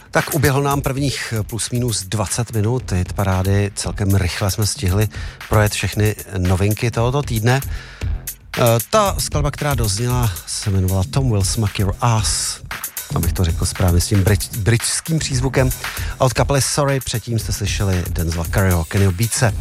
Tak uběhlo nám prvních plus minus 20 minut hitparády, celkem rychle jsme stihli projet všechny novinky tohoto týdne. Ta skladba, která dozněla, se jmenovala Tom Will Smack Your Ass, abych to řekl správně s tím britským přízvukem. A od kapely Sorry předtím jste slyšeli Denzela Curryho Kennyho Beatse.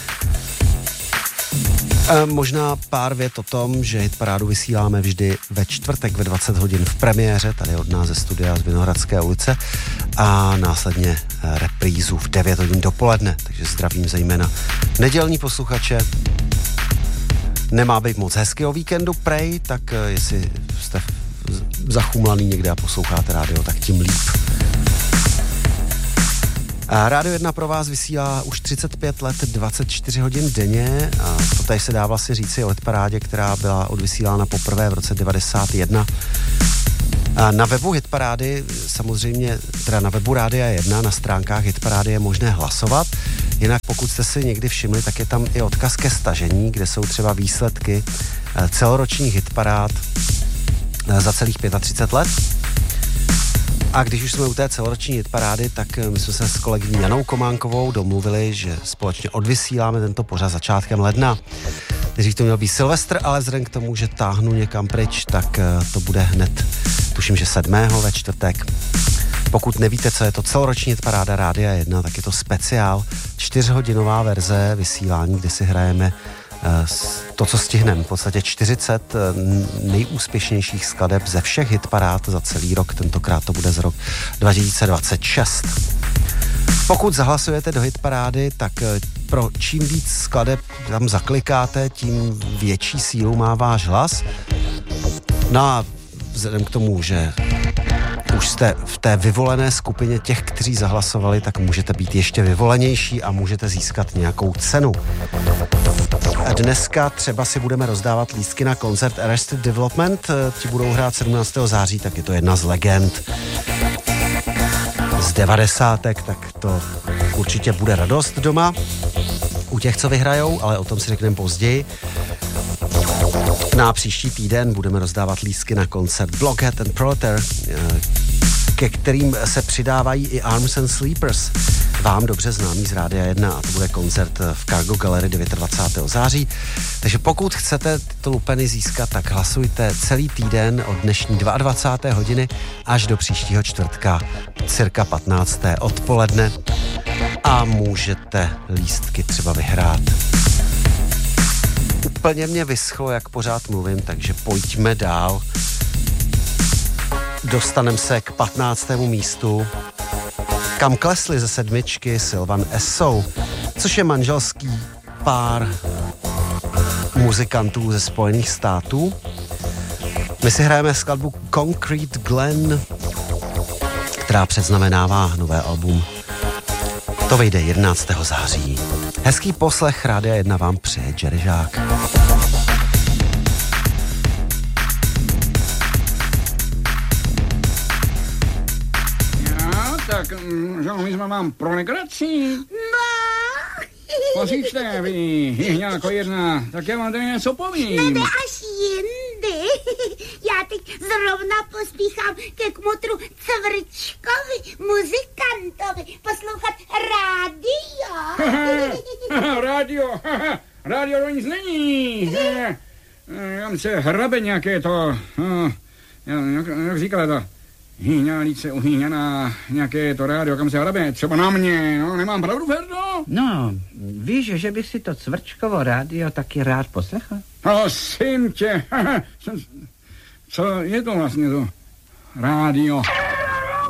Možná pár vět o tom, že hitparádu vysíláme vždy ve čtvrtek ve 20 hodin v premiéře, tady od nás ze studia z Vinohradské ulice, a následně reprízu v 9 hodin dopoledne, takže zdravím zejména nedělní posluchače. Nemá být moc hezkého víkendu, prej, tak jestli jste zachumlaný někde a posloucháte rádio, tak tím líp. A Rádio 1 pro vás vysílá už 35 let, 24 hodin denně. A to tady se dá vlastně říci o hitparádě, která byla odvysílána poprvé v roce 91. A na webu hitparády, samozřejmě, teda na webu Rádia 1, na stránkách hitparády je možné hlasovat. Jinak pokud jste si někdy všimli, tak je tam i odkaz ke stažení, kde jsou třeba výsledky celoročních hitparád za celých 35 let. A když už jsme u té celoroční hitparády, tak my jsme se s kolegyní Janou Kománkovou domluvili, že společně odvysíláme tento pořad začátkem ledna. Nejdřív to měl být Silvestr, ale vzhledem k tomu, že táhnu někam pryč, tak to bude hned, tuším, že 7. ve čtvrtek. Pokud nevíte, co je to celoroční hitparáda Rádia 1, tak je to speciál, 4hodinová verze vysílání, kde si hrajeme to, co stihneme, v podstatě 40 nejúspěšnějších skladeb ze všech hitparád za celý rok, tentokrát to bude z rok 2026. Pokud zahlasujete do hitparády, tak pro čím víc skladeb tam zaklikáte, tím větší sílu má váš hlas. No a vzhledem k tomu, že už jste v té vyvolené skupině těch, kteří zahlasovali, tak můžete být ještě vyvolenější a můžete získat nějakou cenu. Dneska třeba si budeme rozdávat lístky na koncert Arrested Development, ti budou hrát 17. září, tak je to jedna z legend z 90. tak to určitě bude radost doma u těch, co vyhrajou, ale o tom si řekneme později. Na příští týden budeme rozdávat lístky na koncert Blockhead and Proletar, ke kterým se přidávají i Arms and Sleepers, vám dobře známý z Rádia 1, a to bude koncert v Cargo Gallery 29. září. Takže pokud chcete tyto lupeny získat, tak hlasujte celý týden od dnešní 22. hodiny až do příštího čtvrtka, cirka 15. odpoledne, a můžete lístky třeba vyhrát. Úplně mě vyschlo, jak pořád mluvím, takže pojďme dál. Dostaneme se k 15. místu, kam klesli ze 7 Sylvan Esso, což je manželský pár muzikantů ze Spojených států. My si hrajeme skladbu Concrete Glen, která předznamenává nové album. To vyjde 11. září. Hezký poslech, Rádia 1 vám přeje Jerry Žák. Tak, že my jsme vám pro legraci. No. Poslyšte, vy, Hihňáko 1, tak já vám tady něco povím. No, to až jindy. Já teď zrovna pospíchám ke kmotru Cvrčkovi, muzikantovi, poslouchat rádio. Rádio to nic není. Tam se hrabe nějaké to, jak říkala to, Hýňálice uhýňaná, nějaké to rádio, kam se hrabe, třeba na mě, no, nemám pravdu, Ferdo? No, víš, že bych si to Cvrčkovo rádio taky rád poslechl? Prosím tě, co je to vlastně to rádio?